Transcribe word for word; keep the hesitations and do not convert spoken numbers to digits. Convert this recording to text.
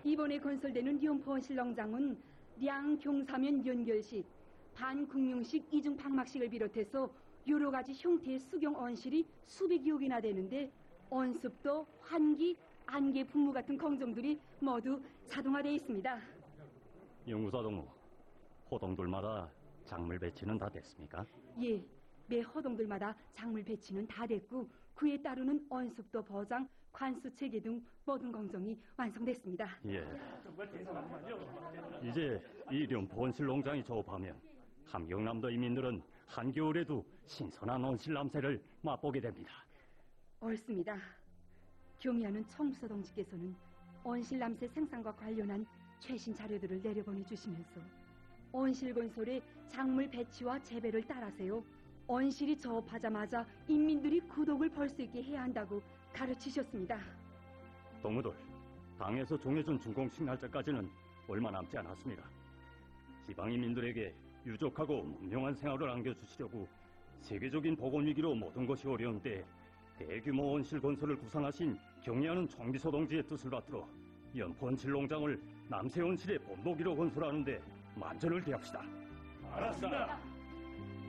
이번에 건설되는 연포원실 농장은 량경사면 연결식, 반국룡식 이중 방막식을 비롯해서 여러 가지 형태의 수경 언실이 수백여 개나 되는데 언습도, 환기, 안개 분무 같은 공정들이 모두 자동화되어 있습니다. 연구사 동무, 호동들마다 작물 배치는 다 됐습니까? 예, 매 호동들마다 작물 배치는 다 됐고 그에 따르는 언습도 보장, 관수 체계 등 모든 공정이 완성됐습니다. 예. 이제 이 연포원실 농장이 조업하면 함경남도 이민들은 한겨울에도 신선한 온실 남새를 맛보게 됩니다. 옳습니다. 경의하는 청부서 동지께서는 온실 남새 생산과 관련한 최신 자료들을 내려보내주시면서 온실 건설의 작물 배치와 재배를 따라서요, 온실이 조업하자마자 인민들이 구독을 벌 수 있게 해야 한다고 가르치셨습니다. 동무들, 당에서 정해준 준공식 날짜까지는 얼마 남지 않았습니다. 지방인민들에게 유족하고 문명한 생활을 안겨주시려고 세계적인 보건위기로 모든 것이 어려운 때 대규모 온실 건설을 구상하신 경의하는 총비서 동지의 뜻을 받들어 연포온실 농장을 남새 온실의 본보기로 건설하는데 만전을 기합시다. 알았습니다.